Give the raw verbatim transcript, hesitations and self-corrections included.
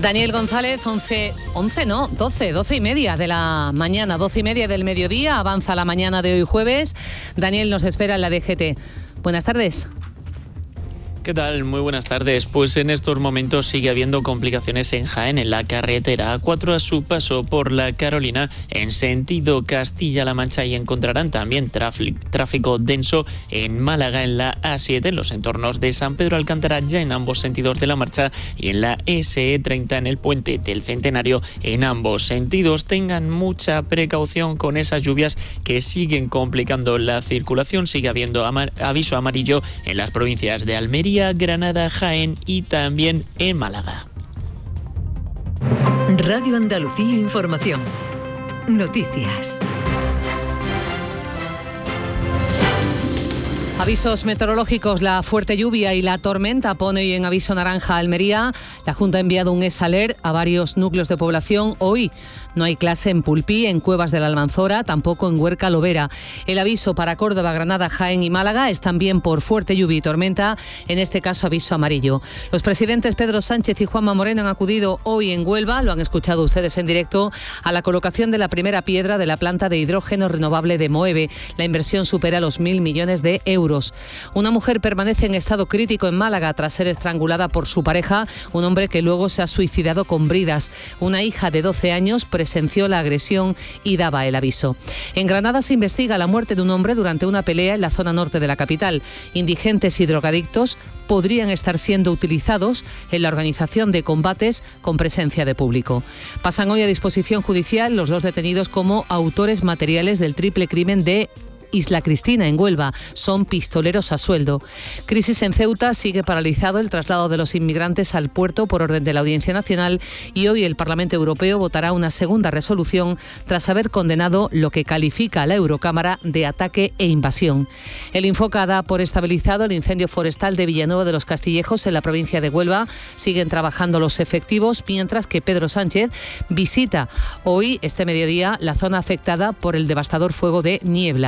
Daniel González, once, once no, doce, doce y media de la mañana, doce y media del mediodía, avanza la mañana de hoy jueves. Daniel nos espera en la D G T. Buenas tardes. ¿Qué tal? Muy buenas tardes. Pues en estos momentos sigue habiendo complicaciones en Jaén, en la carretera A cuatro a su paso por la Carolina en sentido Castilla-La Mancha, y encontrarán también tráfico denso en Málaga en la A siete, en los entornos de San Pedro Alcántara, ya en ambos sentidos de la marcha, y en la ese e treinta en el puente del Centenario en ambos sentidos. Tengan mucha precaución con esas lluvias que siguen complicando la circulación. Sigue habiendo amar- aviso amarillo en las provincias de Almería, Granada, Jaén y también en Málaga. Radio Andalucía Información. Noticias. Avisos meteorológicos: la fuerte lluvia y la tormenta pone hoy en aviso naranja a Almería. La Junta ha enviado un S alert a varios núcleos de población. Hoy no hay clase en Pulpí, en Cuevas de la Almanzora, tampoco en Huerca Lobera. El aviso para Córdoba, Granada, Jaén y Málaga es también por fuerte lluvia y tormenta, en este caso aviso amarillo. Los presidentes Pedro Sánchez y Juanma Moreno han acudido hoy en Huelva, lo han escuchado ustedes en directo, a la colocación de la primera piedra de la planta de hidrógeno renovable de Moeve. La inversión supera los mil millones de euros. Una mujer permanece en estado crítico en Málaga tras ser estrangulada por su pareja, un hombre que luego se ha suicidado con bridas. Una hija de doce años presenció la agresión y daba el aviso. En Granada se investiga la muerte de un hombre durante una pelea en la zona norte de la capital. Indigentes y drogadictos podrían estar siendo utilizados en la organización de combates con presencia de público. Pasan hoy a disposición judicial los dos detenidos como autores materiales del triple crimen de Isla Cristina, en Huelva. Son pistoleros a sueldo. Crisis en Ceuta: sigue paralizado el traslado de los inmigrantes al puerto por orden de la Audiencia Nacional, y hoy el Parlamento Europeo votará una segunda resolución tras haber condenado lo que califica a la Eurocámara de ataque e invasión. El Infoca da por estabilizado el incendio forestal de Villanueva de los Castillejos, en la provincia de Huelva. Siguen trabajando los efectivos, mientras que Pedro Sánchez visita hoy, este mediodía, la zona afectada por el devastador fuego de Niebla.